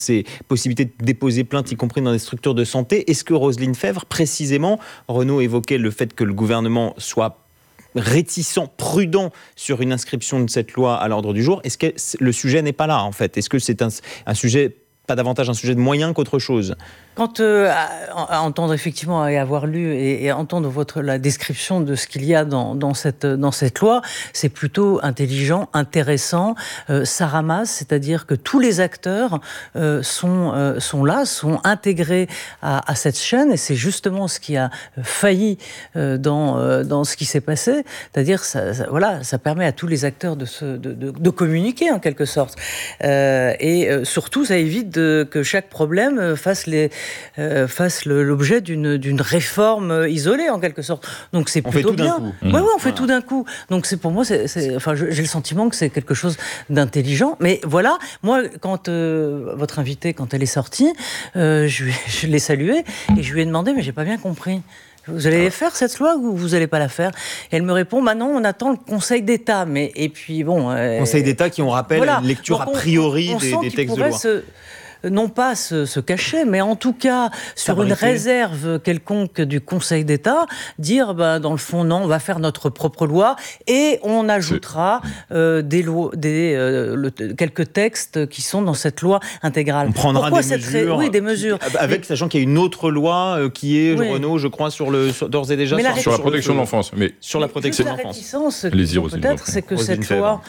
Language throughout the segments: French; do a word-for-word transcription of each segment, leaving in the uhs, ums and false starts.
ces possibilités de déposer plainte, y compris dans des structures de santé. Est-ce que Roselyne Febvre, précisément, Renaud évoquait le fait que le gouvernement soit réticent, prudent sur une inscription de cette loi à l'ordre du jour? Est-ce que le sujet n'est pas là, en fait? Est-ce que c'est un, un sujet, pas davantage un sujet de moyens qu'autre chose? Quant euh, à, à entendre effectivement et avoir lu et, et entendre votre, la description de ce qu'il y a dans, dans, cette, dans cette loi, c'est plutôt intelligent, intéressant. Euh, ça ramasse, c'est-à-dire que tous les acteurs euh, sont, euh, sont là, sont intégrés à, à cette chaîne, et c'est justement ce qui a failli euh, dans, euh, dans ce qui s'est passé. C'est-à-dire, ça, ça, voilà, ça permet à tous les acteurs de, se, de, de, de communiquer en quelque sorte. Euh, et euh, surtout, ça évite de, que chaque problème fasse les Euh, fasse le, l'objet d'une, d'une réforme isolée en quelque sorte. Donc c'est on plutôt fait tout bien. d'un coup. Oui, ouais, on fait voilà. tout d'un coup. Donc c'est pour moi, c'est, c'est, enfin, je, j'ai le sentiment que c'est quelque chose d'intelligent. Mais voilà, moi, quand euh, votre invitée, quand elle est sortie, euh, je, je l'ai saluée et je lui ai demandé, mais j'ai pas bien compris. Vous allez faire cette loi ou vous n'allez pas la faire? Et elle me répond, bah non, on attend le Conseil d'État. Mais et puis bon, euh, Conseil d'État qui, on rappelle, voilà. une lecture Donc, a priori on, on des, sent des qu'il textes de loi. Se, non pas se, se cacher, mais en tout cas, sur Ça une vérifie. réserve quelconque du Conseil d'État, dire, bah, dans le fond, non, on va faire notre propre loi et on ajoutera euh, des lois, des, euh, le, quelques textes qui sont dans cette loi intégrale. On prendra Pourquoi des cette mesures, ré... oui, des mesures. Qui, avec, mais... sachant qu'il y a une autre loi euh, qui est, oui. Renaud, je crois, sur le, sur, d'ores et déjà sur, sur, sur la protection le, de l'enfance. Mais sur la protection de l'enfance. La réticence, Les peut-être, c'est que cette loi,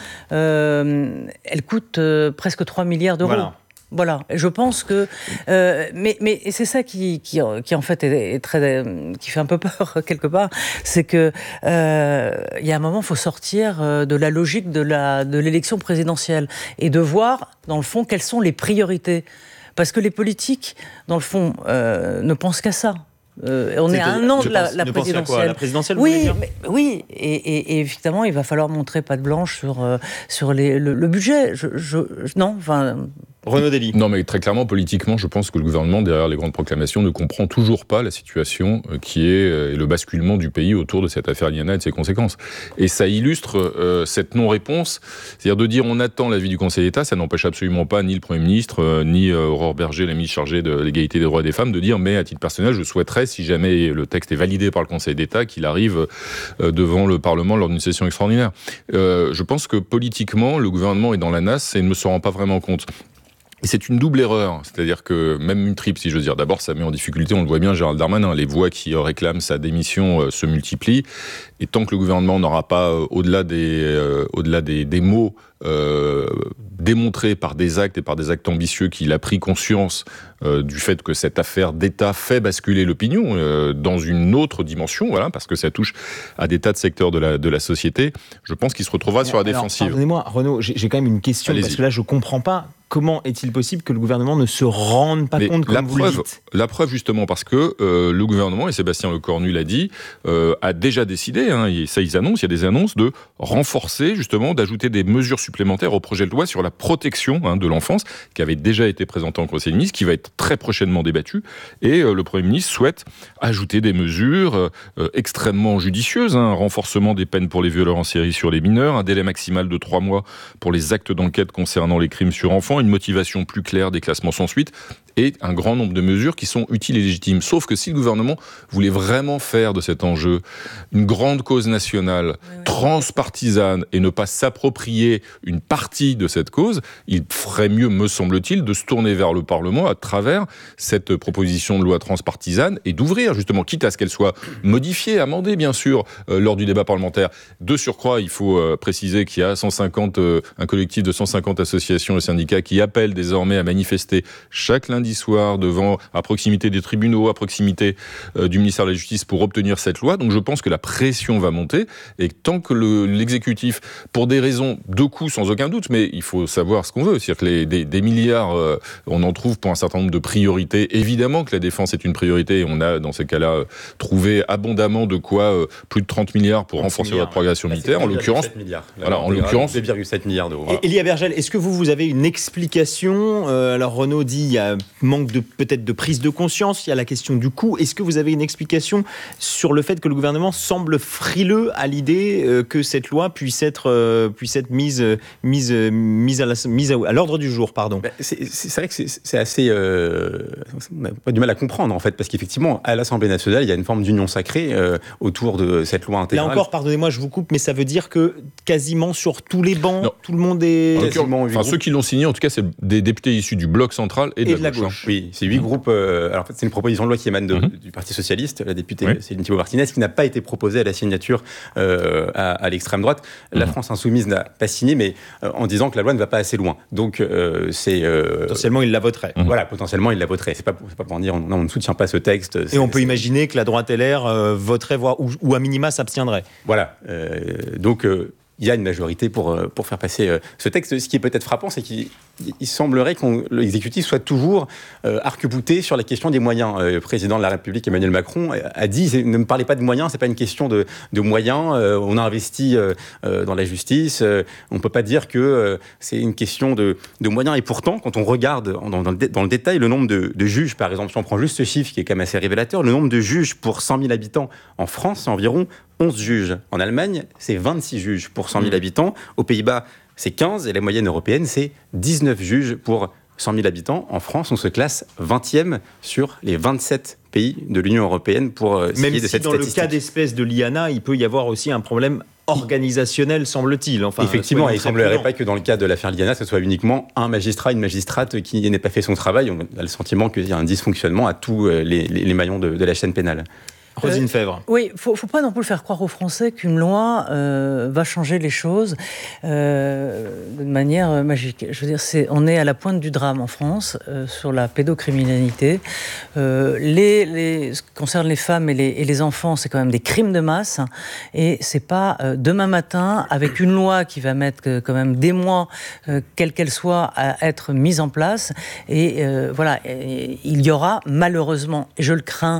euh, elle coûte euh, presque trois milliards d'euros. Voilà. Voilà, je pense que, euh, mais mais c'est ça qui qui qui en fait est, est très qui fait un peu peur quelque part, c'est que euh, il y a un moment, il faut sortir de la logique de la de l'élection présidentielle et de voir dans le fond quelles sont les priorités, parce que les politiques dans le fond euh, ne pensent qu'à ça. Euh, on c'est est à un an de la, la présidentielle. La présidentielle, oui, mais, oui, et, et, et évidemment, il va falloir montrer patte blanche sur euh, sur les, le, le budget. Je, je, non, enfin. Renaud Dely. Non, mais très clairement, politiquement, je pense que le gouvernement, derrière les grandes proclamations, ne comprend toujours pas la situation qui est euh, le basculement du pays autour de cette affaire Iliana et de ses conséquences. Et ça illustre euh, cette non-réponse, c'est-à-dire de dire on attend l'avis du Conseil d'État, ça n'empêche absolument pas ni le Premier ministre, euh, ni euh, Aurore Berger, la ministre chargée de l'égalité des droits des femmes, de dire mais à titre personnel, je souhaiterais, si jamais le texte est validé par le Conseil d'État, qu'il arrive euh, devant le Parlement lors d'une session extraordinaire. Euh, je pense que politiquement, le gouvernement est dans la nasse et ne se rend pas vraiment compte. Et c'est une double erreur, c'est-à-dire que même une triple, si je veux dire. D'abord, ça met en difficulté, on le voit bien, Gérald Darmanin. Les voix qui réclament sa démission euh, se multiplient. Et tant que le gouvernement n'aura pas, euh, au-delà des, euh, au-delà des, des mots, euh, démontré par des actes et par des actes ambitieux qu'il a pris conscience euh, du fait que cette affaire d'État fait basculer l'opinion euh, dans une autre dimension, voilà, parce que ça touche à des tas de secteurs de la, de la société, je pense qu'il se retrouvera sur la Alors, défensive. Pardonnez-moi, Renaud, j'ai, j'ai quand même une question, Allez-y. parce que là, je ne comprends pas. Comment est-il possible que le gouvernement ne se rende pas Mais compte, comme la vous preuve, le dites? La preuve, justement, parce que euh, le gouvernement, et Sébastien Lecornu l'a dit, euh, a déjà décidé, hein, et ça ils annoncent, il y a des annonces, de renforcer, justement, d'ajouter des mesures supplémentaires au projet de loi sur la protection hein, de l'enfance, qui avait déjà été présenté en Conseil des ministres, qui va être très prochainement débattu, et euh, le Premier ministre souhaite ajouter des mesures euh, extrêmement judicieuses, hein, un renforcement des peines pour les violeurs en série sur les mineurs, un délai maximal de trois mois pour les actes d'enquête concernant les crimes sur enfants, une motivation plus claire des classements sans suite, et un grand nombre de mesures qui sont utiles et légitimes. Sauf que si le gouvernement voulait vraiment faire de cet enjeu une grande cause nationale, oui, oui. transpartisane, et ne pas s'approprier une partie de cette cause, il ferait mieux, me semble-t-il, de se tourner vers le Parlement à travers cette proposition de loi transpartisane et d'ouvrir, justement, quitte à ce qu'elle soit modifiée, amendée, bien sûr, euh, lors du débat parlementaire. De surcroît, il faut euh, préciser qu'il y a cent cinquante, euh, un collectif de cent cinquante associations et syndicats qui appellent désormais à manifester chaque lundi soir devant, à proximité des tribunaux, à proximité euh, du ministère de la Justice pour obtenir cette loi. Donc je pense que la pression va monter et tant que le, l'exécutif, pour des raisons de coût sans aucun doute, mais il faut savoir ce qu'on veut, c'est-à-dire que les, des, des milliards, euh, on en trouve pour un certain nombre de priorités. Évidemment que la défense est une priorité et on a dans ces cas-là euh, trouvé abondamment de quoi euh, plus de trente milliards pour renforcer milliards, votre progression ouais. militaire. En l'occurrence, milliards. Là, voilà, en l'occurrence, deux virgule sept milliards d'euros. Voilà. Elia Bergel, est-ce que vous, vous avez une explication euh, Alors Renaud dit il y a manque de, peut-être de prise de conscience, il y a la question du coût. Est-ce que vous avez une explication sur le fait que le gouvernement semble frileux à l'idée euh, que cette loi puisse être, euh, puisse être mise, euh, mise, mise, à, la, mise à, à l'ordre du jour. Pardon. Ben, c'est, c'est, c'est vrai que c'est, c'est assez... Euh, on a pas du mal à comprendre, en fait, parce qu'effectivement, à l'Assemblée nationale, il y a une forme d'union sacrée euh, autour de cette loi intégrale. Là encore, pardonnez-moi, je vous coupe, mais ça veut dire que quasiment sur tous les bancs, non. tout le monde est... Quasiment, enfin, ceux qui l'ont signé, en tout cas, c'est des députés issus du bloc central et de, et la, de la gauche. gauche. Oui, c'est huit mmh. groupes... Euh, alors, en fait, c'est une proposition de loi qui émane de, mmh. du Parti Socialiste, la députée oui. Céline Thibault-Martinez, qui n'a pas été proposée à la signature euh, à, à l'extrême droite. La mmh. France Insoumise n'a pas signé, mais euh, en disant que la loi ne va pas assez loin. Donc, euh, c'est... Euh, potentiellement, il la voterait. Mmh. Voilà, potentiellement, il la voterait. C'est pas, c'est pas pour en dire, non, on ne soutient pas ce texte. Et on peut imaginer que la droite L R euh, voterait, voire, ou, ou à minima s'abstiendrait. Voilà. Euh, donc... Euh, il y a une majorité pour, pour faire passer ce texte. Ce qui est peut-être frappant, c'est qu'il il semblerait que l'exécutif soit toujours euh, arc-bouté sur la question des moyens. Euh, le président de la République, Emmanuel Macron, a dit « Ne me parlez pas de moyens, ce n'est pas une question de, de moyens. Euh, on a investi euh, dans la justice. Euh, on ne peut pas dire que euh, c'est une question de, de moyens. » Et pourtant, quand on regarde dans, dans, le, dé, dans le détail le nombre de, de juges, par exemple, si on prend juste ce chiffre qui est quand même assez révélateur, le nombre de juges pour cent mille habitants en France, c'est environ onze juges. En Allemagne, c'est vingt-six juges pour cent mille habitants. Aux Pays-Bas, c'est quinze. Et la moyenne européenne, c'est dix-neuf juges pour cent mille habitants. En France, on se classe vingtième sur les vingt-sept pays de l'Union européenne pour euh, Même de si cette dans statistique. Le cas d'espèce de l'I A N A, il peut y avoir aussi un problème organisationnel, semble-t-il. Enfin, effectivement, il ne semblerait pas que dans le cas de l'affaire Liana, ce soit uniquement un magistrat, une magistrate qui n'ait pas fait son travail. On a le sentiment qu'il y a un dysfonctionnement à tous les, les, les maillons de, de la chaîne pénale. Roselyne Fèvre. Euh, oui, il ne faut, faut pas non plus faire croire aux Français qu'une loi euh, va changer les choses euh, de manière magique. Je veux dire, c'est, on est à la pointe du drame en France euh, sur la pédocriminalité. Euh, les, les, ce qui concerne les femmes et les, et les enfants, c'est quand même des crimes de masse. Et c'est pas euh, demain matin, avec une loi qui va mettre euh, quand même des mois, euh, quelle qu'elle soit, à être mise en place. Et euh, voilà, et, il y aura malheureusement, et je le crains,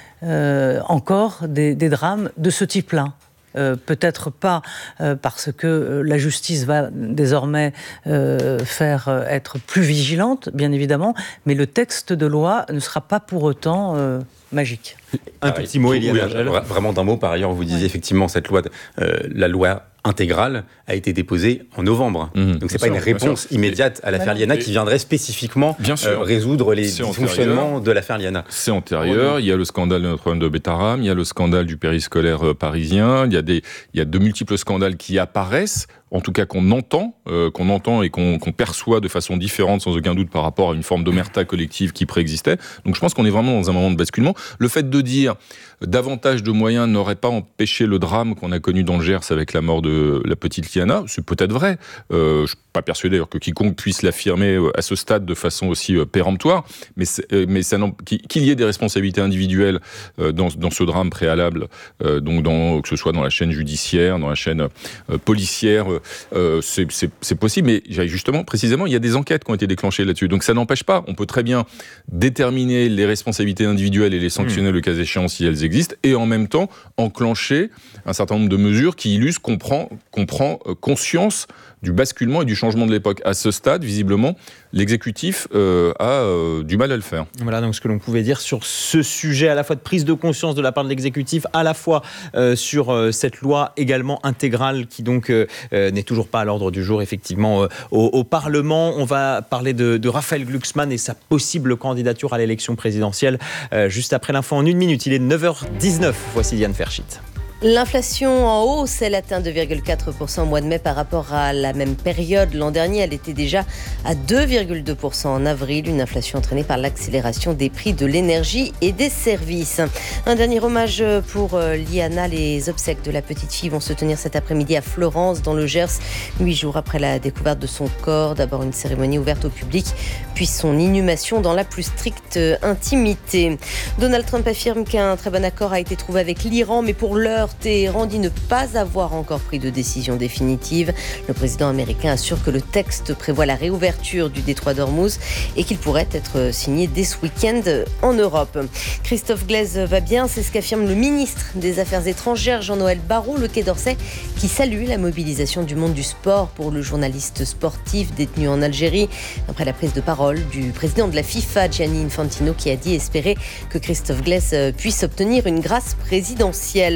Euh, encore des, des drames de ce type-là. Euh, peut-être pas euh, parce que euh, la justice va désormais euh, faire euh, être plus vigilante, bien évidemment, mais le texte de loi ne sera pas pour autant euh, magique. Un ah, petit mot, Éliane. Oui, vraiment d'un mot, par ailleurs, vous disiez ouais. effectivement, cette loi, euh, la loi intégrale a été déposée en novembre. Mmh, Donc, ce n'est pas sûr, une réponse immédiate à l'affaire Liana qui viendrait spécifiquement bien sûr. Euh, résoudre les dysfonctionnements de l'affaire Liana. C'est antérieur. Oh, il y a le scandale de Notre-Dame de Bétarame, il y a le scandale du périscolaire euh, parisien, il y, a des, il y a de multiples scandales qui apparaissent, en tout cas qu'on entend, euh, qu'on entend et qu'on, qu'on perçoit de façon différente, sans aucun doute, par rapport à une forme d'omerta collective qui préexistait. Donc je pense qu'on est vraiment dans un moment de basculement. Le fait de dire davantage de moyens n'aurait pas empêché le drame qu'on a connu dans le Gers avec la mort de la petite Liana, c'est peut-être vrai. Euh, je ne suis pas persuadé d'ailleurs que quiconque puisse l'affirmer à ce stade de façon aussi euh, péremptoire, mais, euh, mais ça qu'il y ait des responsabilités individuelles euh, dans, dans ce drame préalable, euh, donc dans, que ce soit dans la chaîne judiciaire, dans la chaîne euh, policière, euh, c'est, c'est, c'est possible, mais justement, précisément, il y a des enquêtes qui ont été déclenchées là-dessus, donc ça n'empêche pas, on peut très bien déterminer les responsabilités individuelles et les sanctionner mmh. le cas échéant si elles existent, et en même temps enclencher un certain nombre de mesures qui illustrent qu'on prend, qu'on prend conscience du basculement et du changement de l'époque. À ce stade, visiblement, l'exécutif euh, a euh, du mal à le faire. Voilà donc ce que l'on pouvait dire sur ce sujet, à la fois de prise de conscience de la part de l'exécutif, à la fois euh, sur euh, cette loi également intégrale qui donc euh, euh, n'est toujours pas à l'ordre du jour, effectivement, euh, au, au Parlement. On va parler de, de Raphaël Glucksmann et sa possible candidature à l'élection présidentielle euh, juste après l'info en une minute. Il est neuf heures dix-neuf. Voici Diane Ferschit. L'inflation en hausse, elle atteint deux virgule quatre pour cent au mois de mai par rapport à la même période l'an dernier. Elle était déjà à deux virgule deux pour cent en avril, une inflation entraînée par l'accélération des prix de l'énergie et des services. Un dernier hommage pour Liana. Les obsèques de la petite fille vont se tenir cet après-midi à Florence, dans le Gers, huit jours après la découverte de son corps. D'abord une cérémonie ouverte au public, puis son inhumation dans la plus stricte intimité. Donald Trump affirme qu'un très bon accord a été trouvé avec l'Iran, mais pour l'heure, Téhéran dit ne pas avoir encore pris de décision définitive. Le président américain assure que le texte prévoit la réouverture du détroit d'Ormuz et qu'il pourrait être signé dès ce week-end en Europe. Christophe Glaise va bien, c'est ce qu'affirme le ministre des Affaires étrangères, Jean-Noël Barrot, le Quai d'Orsay, qui salue la mobilisation du monde du sport pour le journaliste sportif détenu en Algérie. Après la prise de parole du président de la FIFA, Gianni Infantino, qui a dit espérer que Christophe Glaise puisse obtenir une grâce présidentielle.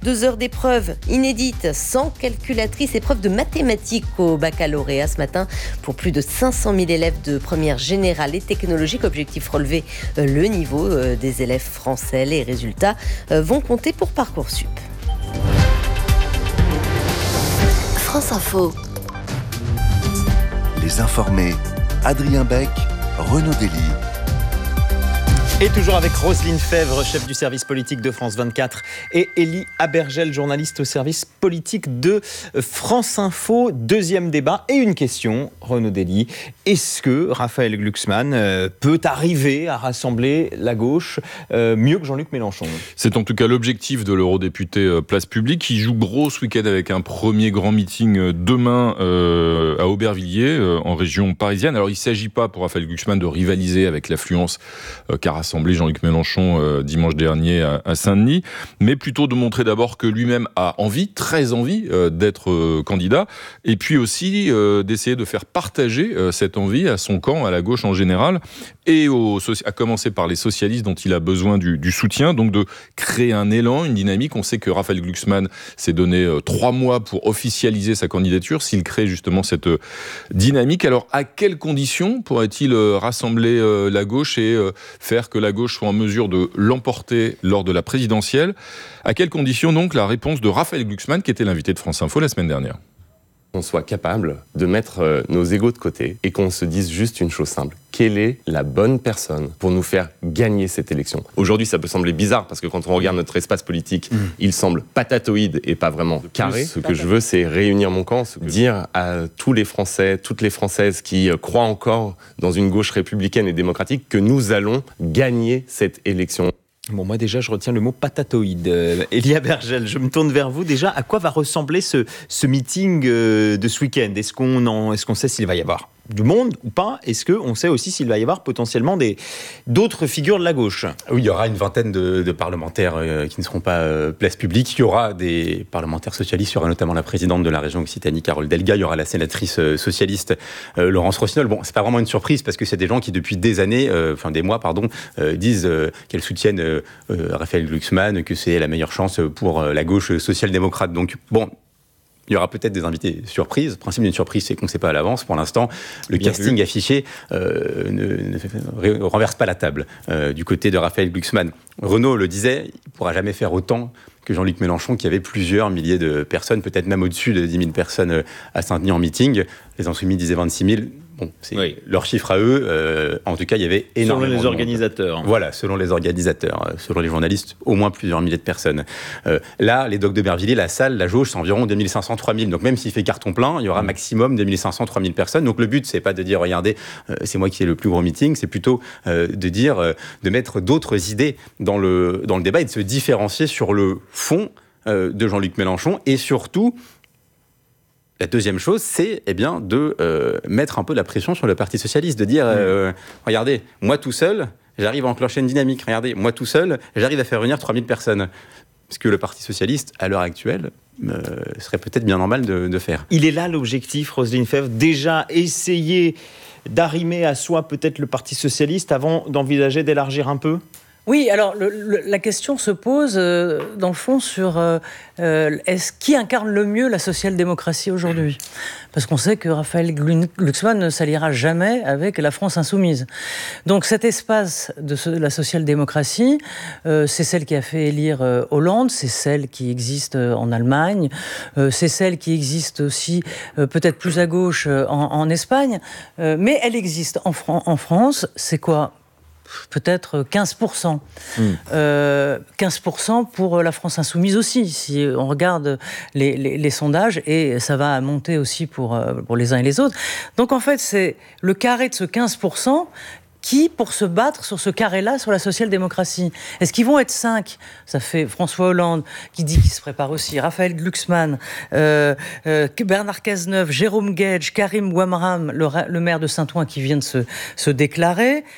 Deux heures d'épreuves inédites, sans calculatrice, épreuve de mathématiques au baccalauréat ce matin pour plus de cinq cent mille élèves de première générale et technologique. Objectif relever le niveau des élèves français. Les résultats vont compter pour Parcoursup. France Info. Les informés, Adrien Beck, Renaud Dely. Et toujours avec Roselyne Fèvre, chef du service politique de France vingt-quatre, et Élie Abergel, journaliste au service politique de France Info. Deuxième débat et une question, Renaud Dely. Est-ce que Raphaël Glucksmann euh, peut arriver à rassembler la gauche euh, mieux que Jean-Luc Mélenchon ? C'est en tout cas l'objectif de l'eurodéputé euh, Place Publique, qui joue gros ce week-end avec un premier grand meeting euh, demain euh, à Aubervilliers, euh, en région parisienne. Alors il ne s'agit pas pour Raphaël Glucksmann de rivaliser avec l'affluence euh, qu'a rassemblé Jean-Luc Mélenchon euh, dimanche dernier à, à Saint-Denis, mais plutôt de montrer d'abord que lui-même a envie, très envie euh, d'être euh, candidat, et puis aussi euh, d'essayer de faire partager euh, cette envie à son camp, à la gauche en général, et aux, à commencer par les socialistes dont il a besoin du, du soutien, donc de créer un élan, une dynamique. On sait que Raphaël Glucksmann s'est donné euh, trois mois pour officialiser sa candidature, s'il crée justement cette euh, dynamique. Alors à quelles conditions pourrait-il euh, rassembler euh, la gauche et euh, faire que la gauche soit en mesure de l'emporter lors de la présidentielle? À quelles conditions donc? La réponse de Raphaël Glucksmann, qui était l'invité de France Info la semaine dernière. Qu'on soit capable de mettre euh, nos égos de côté et qu'on se dise juste une chose simple. Quelle est la bonne personne pour nous faire gagner cette élection? Aujourd'hui, ça peut sembler bizarre parce que quand on regarde notre espace politique, mmh. il semble patatoïde et pas vraiment carré. Ce que je veux, c'est réunir mon camp, dire à tous les Français, toutes les Françaises qui croient encore dans une gauche républicaine et démocratique que nous allons gagner cette élection. Bon, moi déjà, je retiens le mot patatoïde. Euh, Élie Abergel, je me tourne vers vous. Déjà, à quoi va ressembler ce, ce meeting euh, de ce week-end ? Est-ce qu'on en, est-ce qu'on sait s'il va y avoir du monde ou pas ? Est-ce qu'on sait aussi s'il va y avoir potentiellement des, d'autres figures de la gauche ? Oui, il y aura une vingtaine de, de parlementaires euh, qui ne seront pas euh, place publique. Il y aura des parlementaires socialistes. Il y aura notamment la présidente de la région Occitanie, Carole Delga. Il y aura la sénatrice euh, socialiste euh, Laurence Rossignol. Bon, c'est pas vraiment une surprise parce que c'est des gens qui, depuis des années, euh, enfin des mois, pardon, euh, disent euh, qu'elles soutiennent euh, euh, Raphaël Glucksmann, que c'est la meilleure chance pour euh, la gauche social-démocrate. Donc, bon. Il y aura peut-être des invités surprises. Le principe d'une surprise, c'est qu'on ne sait pas à l'avance. Pour l'instant, le Bien casting vu. affiché euh, ne, ne renverse pas la table euh, du côté de Raphaël Glucksmann. Renaud le disait, il ne pourra jamais faire autant que Jean-Luc Mélenchon, qui avait plusieurs milliers de personnes, peut-être même au-dessus de dix mille personnes à Saint-Denis en meeting. Les Insoumis disaient vingt-six mille. Bon, c'est oui. leur chiffre à eux. Euh, en tout cas, il y avait énormément Selon les organisateurs. De voilà, selon les organisateurs. Selon les journalistes, au moins plusieurs milliers de personnes. Euh, là, les Docs d'Aubervilliers, la salle, la jauge, c'est environ deux mille cinq cents à trois mille. Donc même s'il fait carton plein, il y aura maximum deux mille cinq cents à trois mille personnes. Donc le but, c'est pas de dire, regardez, euh, c'est moi qui ai le plus gros meeting. C'est plutôt euh, de dire, euh, de mettre d'autres idées dans le, dans le débat et de se différencier sur le fond euh, de Jean-Luc Mélenchon. Et surtout... La deuxième chose, c'est eh bien, de euh, mettre un peu la pression sur le Parti socialiste, de dire, euh, regardez, moi tout seul, j'arrive à enclencher une dynamique. Regardez, moi tout seul, j'arrive à faire réunir trois mille personnes. Ce que le Parti socialiste, à l'heure actuelle, euh, serait peut-être bien normal de, de faire. Il est là l'objectif, Roselyne Fèvre, déjà essayer d'arrimer à soi peut-être le Parti socialiste avant d'envisager d'élargir un peu ? Oui, alors le, le, la question se pose, euh, dans le fond, sur euh, euh, est-ce qui incarne le mieux la social-démocratie aujourd'hui ? Parce qu'on sait que Raphaël Glucksmann ne s'alliera jamais avec la France insoumise. Donc cet espace de ce, la social-démocratie, euh, c'est celle qui a fait élire euh, Hollande, c'est celle qui existe euh, en Allemagne, euh, c'est celle qui existe aussi euh, peut-être plus à gauche euh, en, en Espagne, euh, mais elle existe en, Fran- en France. C'est quoi ? Peut-être quinze pour cent. Mmh. Euh, quinze pour cent pour la France insoumise aussi, si on regarde les, les, les sondages, et ça va monter aussi pour, pour les uns et les autres. Donc en fait, c'est le carré de ce quinze pour cent qui, pour se battre sur ce carré-là, sur la social-démocratie. Est-ce qu'ils vont être cinq ? Ça fait François Hollande qui dit qu'il se prépare aussi, Raphaël Glucksmann, euh, euh, Bernard Cazeneuve, Jérôme Guedj, Karim Ouamram, le, le maire de Saint-Ouen qui vient de se, se déclarer.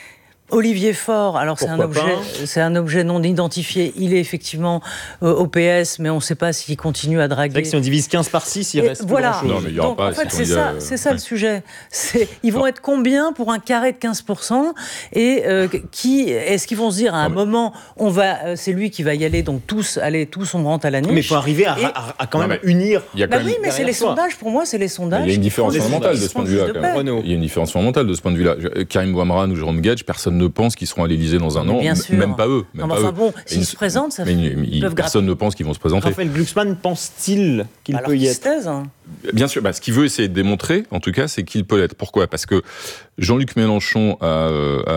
Olivier Faure, alors c'est un, objet, c'est un objet non identifié, il est effectivement euh, au P S, mais on ne sait pas s'il continue à draguer. C'est vrai que si on divise quinze par six, il et reste voilà. Non, mais il y aura Donc, pas, en fait, si c'est ça, euh... c'est ça ouais. le sujet. C'est, ils vont non. être combien pour un carré de quinze pour cent et euh, qui, est-ce qu'ils vont se dire à un non, moment, on va, euh, c'est lui qui va y aller, donc tous, allez, tous on rentre à la niche. Mais il faut arriver à, et... à, à quand même non, unir. Il y a quand bah même oui, mais c'est les soi. sondages, pour moi, c'est les sondages. Il y a une différence fondamentale de ce point de vue-là. Il y a une différence fondamentale de ce point de vue-là. Karim Bouamrane ou Jérôme Gage, personne ne pense qu'ils seront à l'Élysée dans un an. Bien sûr. Même pas eux. Même non, pas enfin eux. bon, s'ils se présentent, ça fait. Mais personne ne pense qu'ils vont se présenter. Raphaël Glucksmann pense-t-il qu'il Alors peut y être thèse, hein. Bien sûr, bah, ce qu'il veut essayer de démontrer, en tout cas, c'est qu'il peut l'être. Pourquoi ? Parce que Jean-Luc Mélenchon a,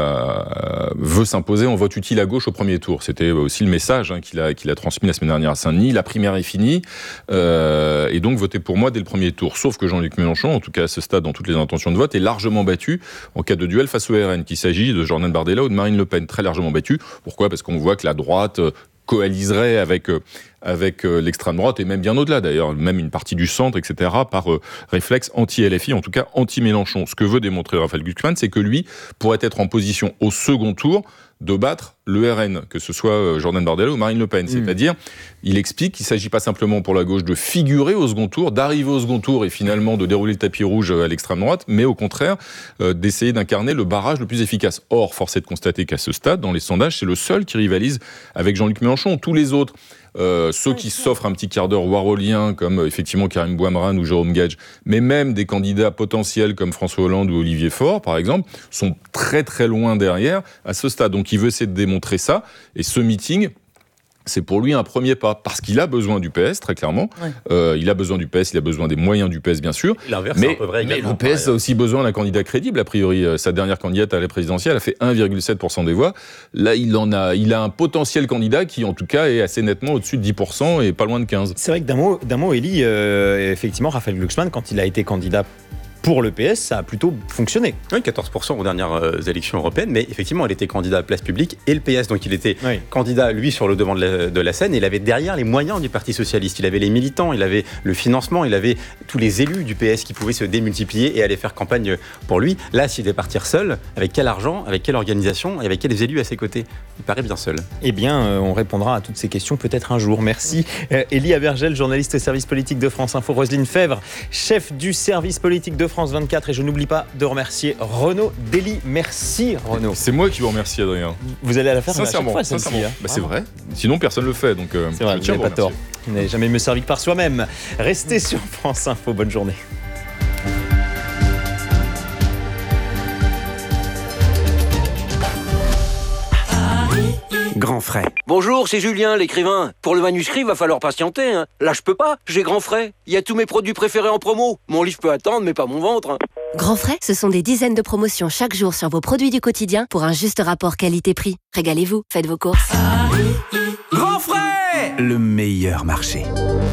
a, veut s'imposer en vote utile à gauche au premier tour. C'était aussi le message hein, qu'il a, qu'il a transmis la semaine dernière à Saint-Denis. La primaire est finie, euh, et donc votez pour moi dès le premier tour. Sauf que Jean-Luc Mélenchon, en tout cas à ce stade, dans toutes les intentions de vote, est largement battu en cas de duel face au R N, qu'il s'agit de Jordan Bardella ou de Marine Le Pen, très largement battu. Pourquoi ? Parce qu'on voit que la droite coaliserait avec avec l'extrême droite et même bien au-delà d'ailleurs, même une partie du centre, et cetera, par euh, réflexe anti-L F I, en tout cas anti-Mélenchon. Ce que veut démontrer Raphaël Glucksmann, c'est que lui pourrait être en position au second tour de battre le R N, que ce soit Jordan Bardella ou Marine Le Pen. Mmh. C'est-à-dire, il explique qu'il ne s'agit pas simplement pour la gauche de figurer au second tour, d'arriver au second tour et finalement de dérouler le tapis rouge à l'extrême droite, mais au contraire, euh, d'essayer d'incarner le barrage le plus efficace. Or, force est de constater qu'à ce stade, dans les sondages, c'est le seul qui rivalise avec Jean-Luc Mélenchon. Tous les autres, Euh, ceux qui s'offrent un petit quart d'heure warolien, comme euh, effectivement Karim Bouamrane ou Jérôme Gage, mais même des candidats potentiels comme François Hollande ou Olivier Faure, par exemple, sont très très loin derrière à ce stade. Donc il veut essayer de démontrer ça, et ce meeting, c'est pour lui un premier pas, parce qu'il a besoin du P S, très clairement. Ouais. Euh, il a besoin du P S, il a besoin des moyens du P S, bien sûr. L'inverse, mais, c'est un peu vrai également. Mais le P S a aussi besoin d'un candidat crédible, a priori. Sa dernière candidate à la présidentielle a fait un virgule sept pour cent des voix. Là, il, en a, il a un potentiel candidat qui, en tout cas, est assez nettement au-dessus de dix pour cent et pas loin de quinze pour cent. C'est vrai que d'un mot, d'un mot Élie, euh, effectivement, Raphaël Glucksmann, quand il a été candidat pour le P S, ça a plutôt fonctionné. Oui, quatorze pour cent aux dernières euh, élections européennes, mais effectivement, il était candidat à Place Publique et le P S, donc il était oui. candidat, lui, sur le devant de la, de la scène, et il avait derrière les moyens du Parti Socialiste. Il avait les militants, il avait le financement, il avait tous les élus du P S qui pouvaient se démultiplier et aller faire campagne pour lui. Là, s'il devait partir seul, avec quel argent, avec quelle organisation et avec quels élus à ses côtés ? Il paraît bien seul. Eh bien, euh, on répondra à toutes ces questions peut-être un jour. Merci. Euh, Élie Abergel, journaliste au service politique de France Info. Roselyne Fèvre, chef du service politique de France vingt-quatre. Et je n'oublie pas de remercier Renaud Dely. Merci Renaud. C'est moi qui vous remercie, Adrien. Vous allez à la faire sincèrement, fois, sincèrement. Hein. Bah, c'est vrai. Sinon, personne ne le fait. Donc, euh, c'est vrai, vous n'avez pas tort. Vous n'avez jamais mieux servi que par soi-même. Restez sur France Info. Bonne journée. Grand frais. Bonjour, c'est Julien, l'écrivain. Pour le manuscrit, va falloir patienter. Hein. Là, je peux pas. J'ai Grand frais. Il y a tous mes produits préférés en promo. Mon livre peut attendre, mais pas mon ventre. Hein. Grand frais, ce sont des dizaines de promotions chaque jour sur vos produits du quotidien pour un juste rapport qualité-prix. Régalez-vous, faites vos courses. Grand frais, le meilleur marché.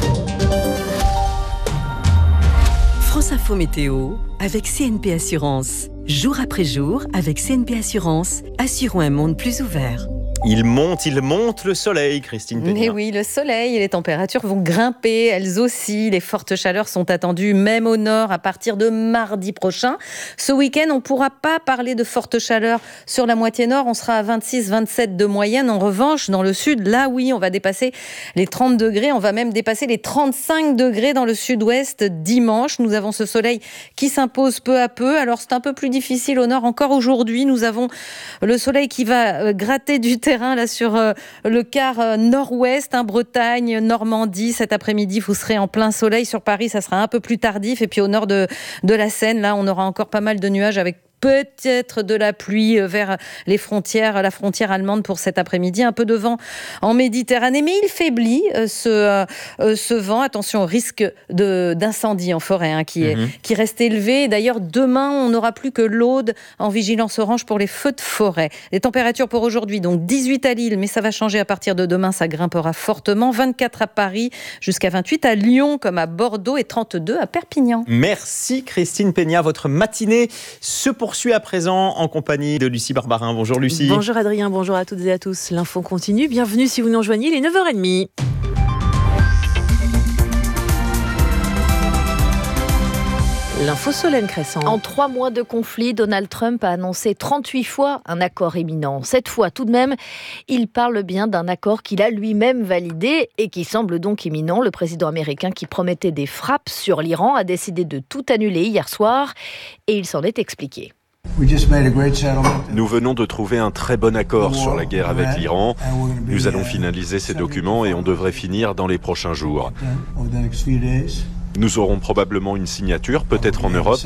France Info Météo avec C N P Assurance. Jour après jour, avec C N P Assurance, assurons un monde plus ouvert. Il monte, il monte le soleil, Christine Péniard. Mais oui, le soleil et les températures vont grimper, elles aussi. Les fortes chaleurs sont attendues même au nord à partir de mardi prochain. Ce week-end, on ne pourra pas parler de fortes chaleurs sur la moitié nord. On sera à vingt-six vingt-sept de moyenne. En revanche, dans le sud, là oui, on va dépasser les trente degrés. On va même dépasser les trente-cinq degrés dans le sud-ouest dimanche. Nous avons ce soleil qui s'impose peu à peu. Alors c'est un peu plus difficile au nord encore aujourd'hui. Nous avons le soleil qui va gratter du terrain là sur euh, le quart euh, nord-ouest, hein, Bretagne, Normandie. Cet après-midi, vous serez en plein soleil. Sur Paris, ça sera un peu plus tardif. Et puis au nord de, de la Seine, là, on aura encore pas mal de nuages avec peut-être de la pluie vers les frontières, la frontière allemande pour cet après-midi. Un peu de vent en Méditerranée, mais il faiblit euh, ce, euh, ce vent. Attention au risque de, d'incendie en forêt hein, qui, est, mmh. qui reste élevé. D'ailleurs, demain, on n'aura plus que l'Aude en vigilance orange pour les feux de forêt. Les températures pour aujourd'hui, donc dix-huit à Lille, mais ça va changer à partir de demain, ça grimpera fortement. vingt-quatre à Paris, jusqu'à vingt-huit à Lyon, comme à Bordeaux, et trente-deux à Perpignan. Merci Christine Péniard. Votre matinée se poursuit. Poursuit à présent en compagnie de Lucie Barbarin. Bonjour Lucie. Bonjour Adrien, bonjour à toutes et à tous. L'info continue. Bienvenue si vous nous rejoignez, il est neuf heures trente. L'info Solène Crescent. En trois mois de conflit, Donald Trump a annoncé trente-huit fois un accord imminent. Cette fois, tout de même, il parle bien d'un accord qu'il a lui-même validé et qui semble donc imminent. Le président américain qui promettait des frappes sur l'Iran a décidé de tout annuler hier soir et il s'en est expliqué. Nous venons de trouver un très bon accord sur la guerre avec l'Iran. Nous allons finaliser ces documents et on devrait finir dans les prochains jours. Nous aurons probablement une signature, peut-être en Europe.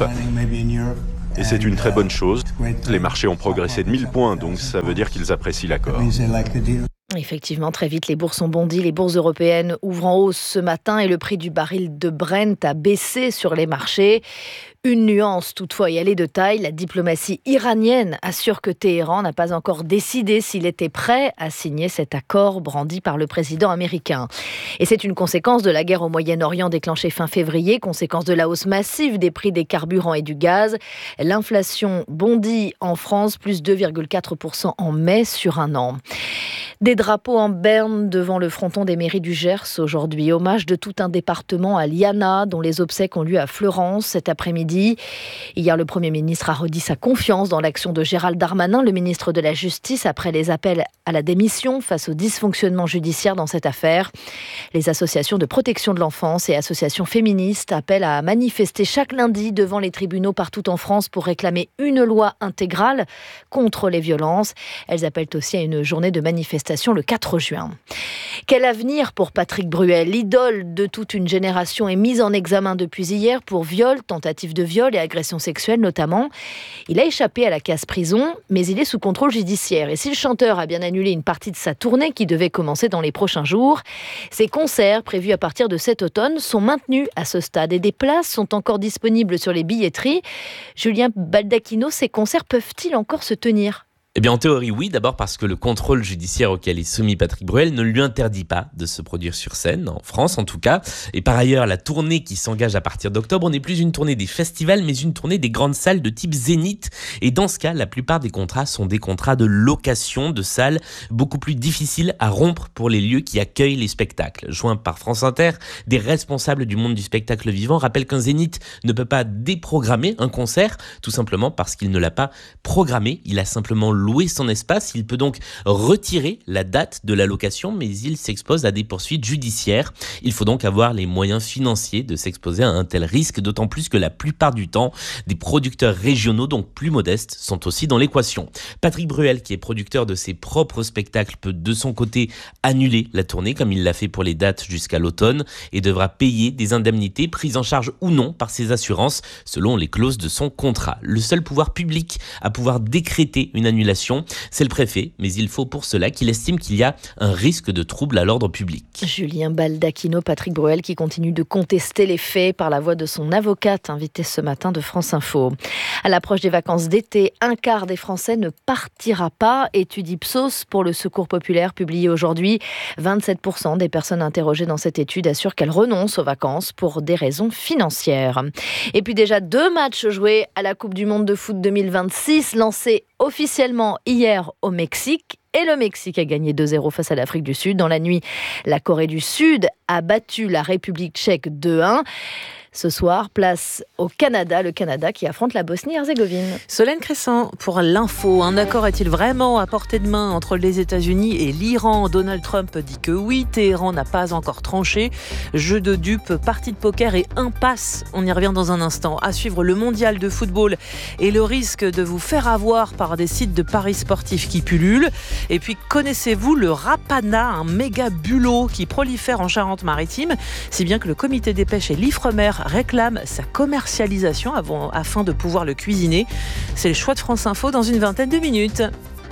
Et c'est une très bonne chose. Les marchés ont progressé de mille points, donc ça veut dire qu'ils apprécient l'accord. Effectivement, très vite, les bourses ont bondi. Les bourses européennes ouvrent en hausse ce matin et le prix du baril de Brent a baissé sur les marchés. Une nuance toutefois, et elle est de taille, la diplomatie iranienne assure que Téhéran n'a pas encore décidé s'il était prêt à signer cet accord brandi par le président américain. Et c'est une conséquence de la guerre au Moyen-Orient déclenchée fin février, conséquence de la hausse massive des prix des carburants et du gaz. L'inflation bondit en France, plus deux virgule quatre pour cent en mai sur un an. Des drapeaux en berne devant le fronton des mairies du Gers aujourd'hui. Hommage de tout un département à Liana, dont les obsèques ont lieu à Fleurance cet après-midi. Hier, le Premier ministre a redit sa confiance dans l'action de Gérald Darmanin, le ministre de la Justice, après les appels à la démission face au dysfonctionnement judiciaire dans cette affaire. Les associations de protection de l'enfance et associations féministes appellent à manifester chaque lundi devant les tribunaux partout en France pour réclamer une loi intégrale contre les violences. Elles appellent aussi à une journée de manifestation le quatre juin. Quel avenir pour Patrick Bruel? L'idole de toute une génération est mise en examen depuis hier pour viol, tentative de viol et agression sexuelle notamment. Il a échappé à la case prison, mais il est sous contrôle judiciaire. Et si le chanteur a bien annulé une partie de sa tournée qui devait commencer dans les prochains jours, ses concerts prévus à partir de cet automne sont maintenus à ce stade et des places sont encore disponibles sur les billetteries. Julien Baldacchino, ces concerts peuvent-ils encore se tenir ? Eh bien, en théorie, oui. D'abord parce que le contrôle judiciaire auquel est soumis Patrick Bruel ne lui interdit pas de se produire sur scène, en France en tout cas. Et par ailleurs, la tournée qui s'engage à partir d'octobre n'est plus une tournée des festivals, mais une tournée des grandes salles de type Zénith. Et dans ce cas, la plupart des contrats sont des contrats de location de salles, beaucoup plus difficiles à rompre pour les lieux qui accueillent les spectacles. Joints par France Inter, des responsables du monde du spectacle vivant rappellent qu'un Zénith ne peut pas déprogrammer un concert, tout simplement parce qu'il ne l'a pas programmé. Il a simplement louer son espace. Il peut donc retirer la date de la location, mais il s'expose à des poursuites judiciaires. Il faut donc avoir les moyens financiers de s'exposer à un tel risque, d'autant plus que la plupart du temps, des producteurs régionaux, donc plus modestes, sont aussi dans l'équation. Patrick Bruel, qui est producteur de ses propres spectacles, peut de son côté annuler la tournée, comme il l'a fait pour les dates jusqu'à l'automne, et devra payer des indemnités prises en charge ou non par ses assurances, selon les clauses de son contrat. Le seul pouvoir public à pouvoir décréter une annulation, c'est le préfet, mais il faut pour cela qu'il estime qu'il y a un risque de trouble à l'ordre public. Julien Baldacchino, Patrick Bruel qui continue de contester les faits par la voix de son avocate invitée ce matin de France Info. À l'approche des vacances d'été, un quart des Français ne partira pas. Étude Ipsos pour le Secours populaire publiée aujourd'hui. vingt-sept pour cent des personnes interrogées dans cette étude assurent qu'elles renoncent aux vacances pour des raisons financières. Et puis déjà deux matchs joués à la Coupe du Monde de foot deux mille vingt-six, lancés officiellement hier au Mexique. Et le Mexique a gagné deux zéro face à l'Afrique du Sud. Dans la nuit, la Corée du Sud a battu la République tchèque deux un. Ce soir, place au Canada, le Canada qui affronte la Bosnie-Herzégovine. Solène Crescent pour l'info. Un accord est-il vraiment à portée de main entre les États-Unis et l'Iran? Donald Trump dit que oui, Téhéran n'a pas encore tranché. Jeu de dupes, partie de poker et impasse. On y revient dans un instant. À suivre le mondial de football et le risque de vous faire avoir par des sites de paris sportifs qui pullulent. Et puis, connaissez-vous le rapana, un méga bulot qui prolifère en Charente-Maritime, si bien que le comité des pêches et l'Ifremer réclame sa commercialisation avant, afin de pouvoir le cuisiner. C'est le choix de France Info dans une vingtaine de minutes.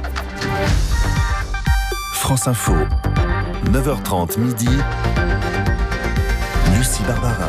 France Info, neuf heures trente midi, Lucie Barbara.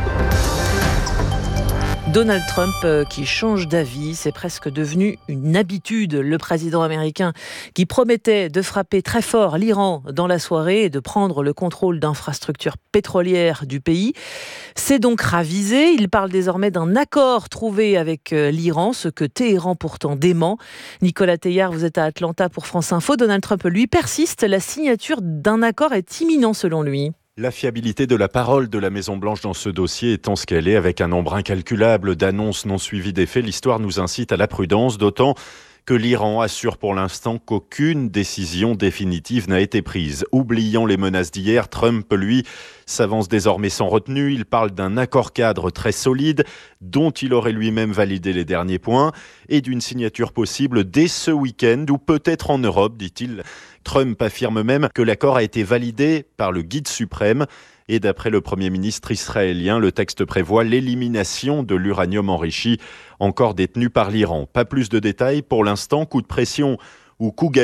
Donald Trump euh, qui change d'avis, c'est presque devenu une habitude. Le président américain qui promettait de frapper très fort l'Iran dans la soirée et de prendre le contrôle d'infrastructures pétrolières du pays s'est donc ravisé. Il parle désormais d'un accord trouvé avec euh, l'Iran, ce que Téhéran pourtant dément. Nicolas Teillard, vous êtes à Atlanta pour France Info. Donald Trump, lui, persiste. La signature d'un accord est imminente selon lui. La fiabilité de la parole de la Maison-Blanche dans ce dossier étant ce qu'elle est, avec un nombre incalculable d'annonces non suivies d'effets, l'histoire nous incite à la prudence, d'autant que l'Iran assure pour l'instant qu'aucune décision définitive n'a été prise. Oubliant les menaces d'hier, Trump, lui, s'avance désormais sans retenue. Il parle d'un accord-cadre très solide, dont il aurait lui-même validé les derniers points, et d'une signature possible dès ce week-end, ou peut-être en Europe, dit-il. Trump affirme même que l'accord a été validé par le guide suprême. Et d'après le Premier ministre israélien, le texte prévoit l'élimination de l'uranium enrichi, encore détenu par l'Iran. Pas plus de détails pour l'instant, coup de pression ou coup gagné.